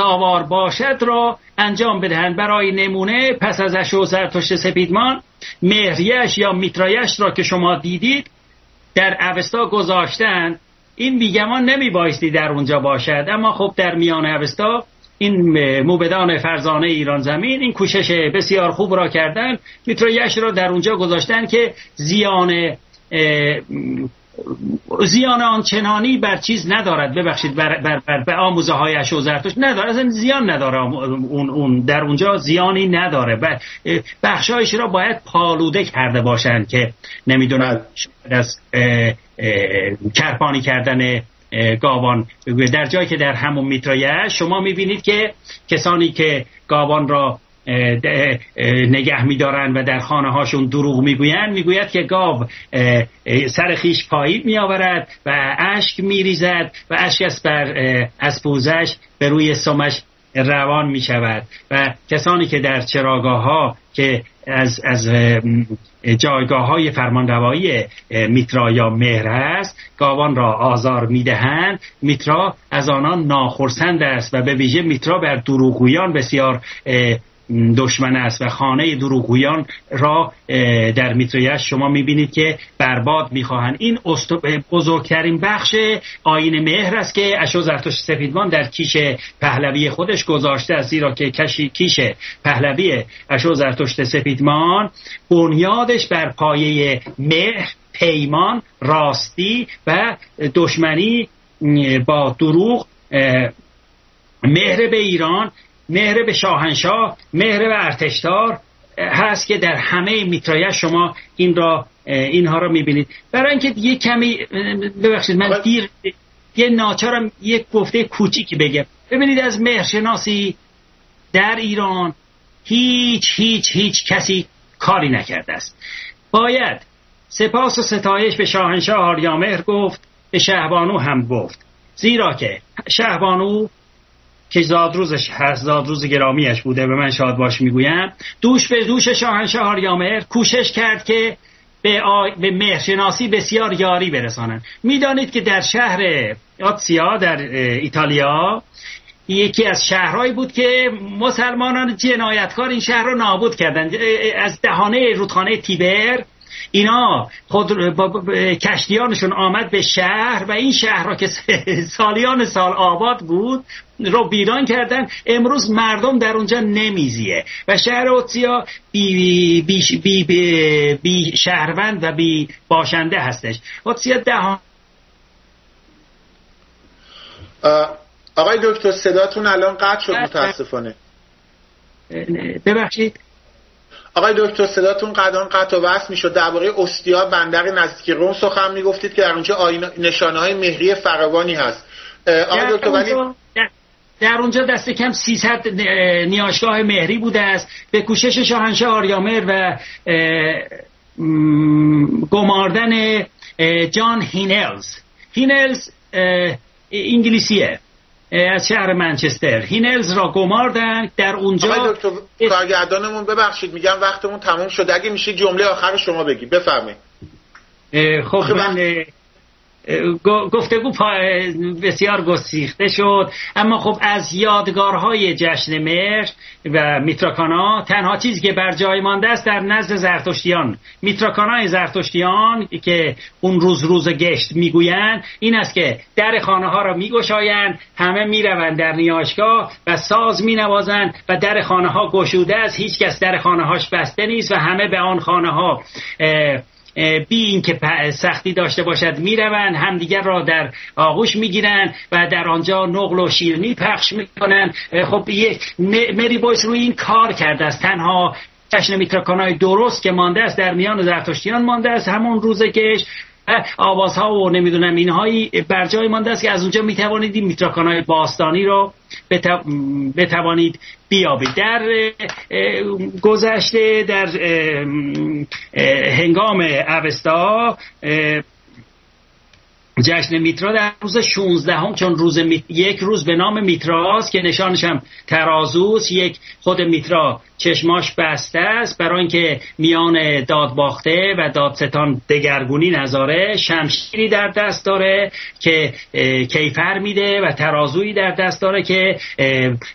ساوار باشد را انجام بدهند. برای نمونه پس از اشوزرتشت سپیدمان مهریش یا میترایش را که شما دیدید در اوستا گذاشتن. این بیگمان نمی بایستی در اونجا باشد، اما خب در میان اوستا این موبدان فرزانه ایران زمین این کوشش بسیار خوب را کردن، میترایش را در اونجا گذاشتن که زیان آنچنانی بر چیز ندارد، ببخشید بر آموزه های اشوزرتشت نداره، اصلا زیان نداره، اون در اونجا زیانی نداره. بخشایش را باید پالوده کرده باشند که نمیدونم از کرپانی کردن گاوان، در جایی که در همون میترایش شما میبینید که کسانی که گاوان را نگه می‌دارن و در خانه هاشون دروغ میگوید که گاو سر خیش پایید میآورد و اشک میریزد و اشک از پوزش به روی سمش روان می شود. و کسانی که در چراگاه ها که از جایگاه های فرمانروایی میترا یا مهر است گاوان را آزار می دهند، میترا از آنان ناخرسند است و به ویژه میترا بر دروغگویان بسیار دشمن است و خانه دروغگویان را در میترایش شما میبینید که برباد میخواهند. این بزرگترین بخش آیین مهر است که اشوزرتشت سپیدمان در کیش پهلوی خودش گذاشته است، زیرا که کیش پهلوی اشوزرتشت سپیدمان بنیادش بر پایه مهر، پیمان، راستی و دشمنی با دروغ، مهر به ایران، مهر به شاهنشاه، مهر به ارتشدار هست که در همه میترایش شما اینها را میبینید. برای اینکه یک کمی ببخشید من یه ناچارم یک گفته کوچیکی بگم. ببینید از مهرشناسی در ایران هیچ کسی کاری نکرده است. باید سپاس و ستایش به شاهنشاه آریامهر گفت، به شهبانو هم گفت، زیرا که شهبانو که زادروزش هست، زادروز گرامیش بوده، به من شاد باش میگویم، دوش به دوش شاهنشاه آریامهر کوشش کرد که به مهرشناسی بسیار یاری برسانند. میدانید که در شهر آتسیا در ایتالیا یکی از شهرهایی بود که مسلمانان جنایتکار این شهر را نابود کردند. از دهانه رودخانه تیبر اینا خود کشتیانشون آمد به شهر و این شهر را که سالیان سال آباد بود رو ویران کردن. امروز مردم در اونجا نمیزیه و شهر اوتسیا بی شهروند و بی باشنده هستش. اوتسیا آقای دکتر صداتون الان قطع شد متاسفانه. ببخشید آقای دکتر صداتون قطع و وصل میشد. درباره اوستیا بندر نزدیک روم سخن میگفتید که در اونجا نشانه های مهری فراوانی هست. آقای دکتر ولی در اونجا دست کم 300 نیاشگاه مهری بوده است. به کوشش شاهنشاه آریامهر و گماردن جان هینلز انگلیسیه از شهر منچستر، هینلز را گماردن در اونجا. آقای دکتر کارگردانمون ببخشید میگم وقتمون تموم شد، اگه میشه جمله آخر شما بگی بفرمایید. خب من گفتگو بسیار گسیخته شد، اما خب از یادگارهای جشن مهر و میتراکانا تنها چیزی که بر جای مانده است در نزد زرتشتیان، میتراکانای زرتشتیان که اون روز گشت میگویند این است که در خانه ها را میگشایند، همه میروند در نیاشگاه و ساز مینوازند و در خانه ها گشوده است، هیچ کس در خانه هاش بسته نیست و همه به آن خانه ها بی این که سختی داشته باشد میروند، همدیگر را در آغوش میگیرند و در آنجا نقل و شیرینی پخش میکنند. خب مری بویس روی این کار کرده است. تنها جشن میتراکانای درست که مانده است در میان زرتشتیان مانده است، همون روز گشت آوازها و نمیدونم اینهایی بر جای مانده است که از اونجا میتوانید این میتراکانای باستانی رو بتوانید بیابید. در گذشته در هنگام اوستا جشن میترا در روز 16 چون یک روز به نام میتراست که نشانش هم ترازوست، یک خود میترا چشماش بسته است برای اینکه میان دادباخته و دادستان دگرگونی نذاره، شمشیری در دست داره که کیفر میده و ترازویی در دست داره که